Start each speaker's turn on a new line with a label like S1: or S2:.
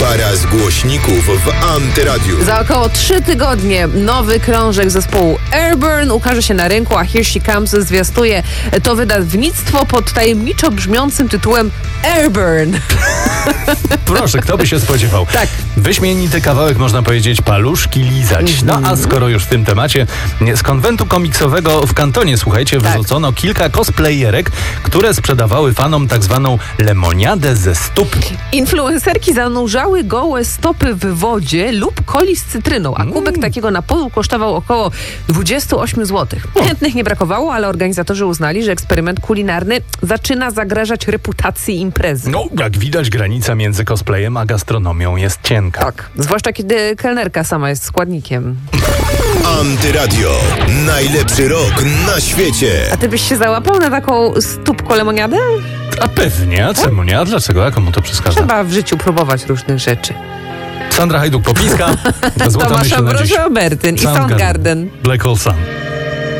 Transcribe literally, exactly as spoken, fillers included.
S1: Para z głośników w Antyradiu.
S2: Za około trzy tygodnie nowy krążek zespołu Airburn ukaże się na rynku, a Here She Comes zwiastuje to wydawnictwo pod tajemniczo brzmiącym tytułem Airburn.
S3: Proszę, kto by się spodziewał.
S2: Tak.
S3: Wyśmienity kawałek, można powiedzieć, paluszki lizać. No a skoro już w tym temacie, z konwentu komiksowego w Kantonie, słuchajcie,
S2: Tak.
S3: wyrzucono kilka cosplayerek, które sprzedawały fanom tak zwaną lemoniadę ze stóp.
S2: Influencerki zanurzały gołe stopy w wodzie lub coli z cytryną, a kubek
S3: Mm.
S2: takiego napoju kosztował około dwadzieścia osiem złotych. Chętnych nie brakowało, ale organizatorzy uznali, że eksperyment kulinarny zaczyna zagrażać reputacji imprezy.
S3: No, jak widać, granica między cosplayem a gastronomią jest cienka.
S2: Tak, zwłaszcza kiedy kelnerka sama jest składnikiem.
S1: Antyradio. Najlepszy rok na świecie.
S2: A ty byś się załapał na taką stópką lemoniadę?
S3: A pewnie, a czemu nie? A dlaczego? Jak mu to przeszkadza?
S2: Trzeba w życiu próbować różnych rzeczy.
S3: Sandra Hajduk-Popińska, Złota
S2: Tomasza
S3: Myśl na dziś.
S2: Broża-Obertyn i Soundgarden.
S3: Black Hole Sun.